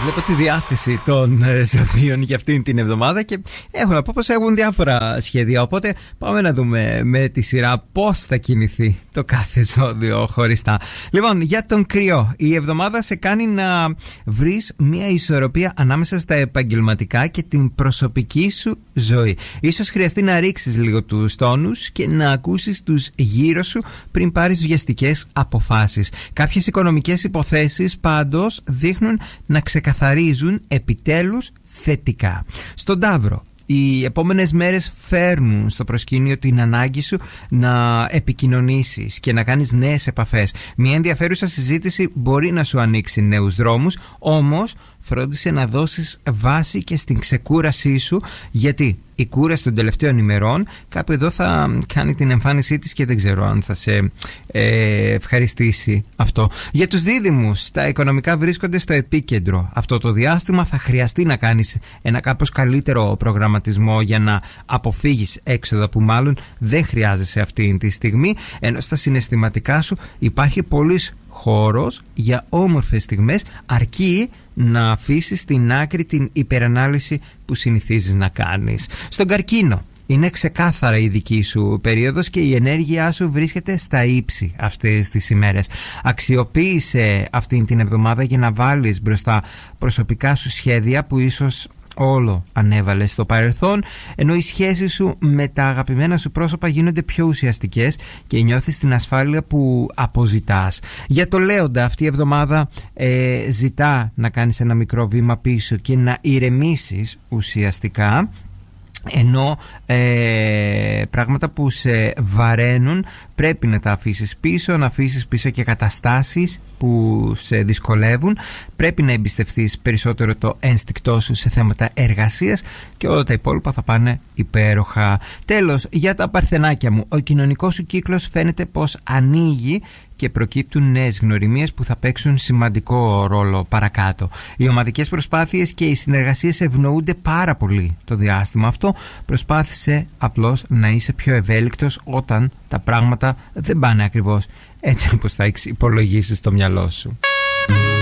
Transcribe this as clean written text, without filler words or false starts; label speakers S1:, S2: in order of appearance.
S1: Βλέπω τη διάθεση των ζωδίων για αυτήν την εβδομάδα και έχω να πω πως έχουν διάφορα σχέδια. Οπότε πάμε να δούμε με τη σειρά πώς θα κινηθεί το κάθε ζώδιο χωριστά. Λοιπόν, για τον Κρυό, η εβδομάδα σε κάνει να βρεις μια ισορροπία ανάμεσα στα επαγγελματικά και την προσωπική σου ζωή. Ίσως χρειαστεί να ρίξεις λίγο τους τόνους και να ακούσεις τους γύρω σου πριν πάρεις βιαστικές αποφάσεις. Κάποιες οικονομικές υποθέσεις πάντως δείχνουν να ξεκαθαρίζουν επιτέλους θετικά. Στον Ταύρο, οι επόμενες μέρες φέρνουν στο προσκήνιο την ανάγκη σου να επικοινωνήσεις και να κάνεις νέες επαφές. Μια ενδιαφέρουσα συζήτηση μπορεί να σου ανοίξει νέους δρόμους, όμως φρόντισε να δώσεις βάση και στην ξεκούρασή σου, γιατί η κούραση των τελευταίων ημερών κάπου εδώ θα κάνει την εμφάνισή της και δεν ξέρω αν θα σε ευχαριστήσει αυτό. Για τους δίδυμους, τα οικονομικά βρίσκονται στο επίκεντρο. Αυτό το διάστημα θα χρειαστεί να κάνεις ένα κάπως καλύτερο προγραμματισμό για να αποφύγεις έξοδα που μάλλον δεν χρειάζεσαι αυτή τη στιγμή, ενώ στα συναισθηματικά σου υπάρχει πολύς χώρος για όμορφες στιγμές, αρκεί να αφήσεις στην άκρη την υπερανάλυση που συνηθίζεις να κάνεις. Στον Καρκίνο, είναι ξεκάθαρα η δική σου περίοδος και η ενέργειά σου βρίσκεται στα ύψη αυτές τις ημέρες. Αξιοποίησε αυτήν την εβδομάδα για να βάλεις μπροστά προσωπικά σου σχέδια που ίσως όλο ανέβαλες στο παρελθόν, ενώ οι σχέσεις σου με τα αγαπημένα σου πρόσωπα γίνονται πιο ουσιαστικές και νιώθεις την ασφάλεια που αποζητάς. Για το Λέοντα, αυτή η εβδομάδα ζητά να κάνεις ένα μικρό βήμα πίσω και να ηρεμήσεις ουσιαστικά, ενώ πράγματα που σε βαραίνουν πρέπει να τα αφήσεις πίσω, να αφήσεις πίσω και καταστάσεις που σε δυσκολεύουν. Πρέπει να εμπιστευτείς περισσότερο το ένστικτό σου σε θέματα εργασίας και όλα τα υπόλοιπα θα πάνε υπέροχα. Τέλος, για τα παρθενάκια μου, ο κοινωνικός σου κύκλος φαίνεται πως ανοίγει και προκύπτουν νέες γνωριμίες που θα παίξουν σημαντικό ρόλο παρακάτω. Οι ομαδικές προσπάθειες και οι συνεργασίες ευνοούνται πάρα πολύ το διάστημα αυτό. Προσπάθησε απλώς να είσαι πιο ευέλικτος όταν τα πράγματα δεν πάνε ακριβώς έτσι όπως θα υπολογίσεις στο μυαλό σου.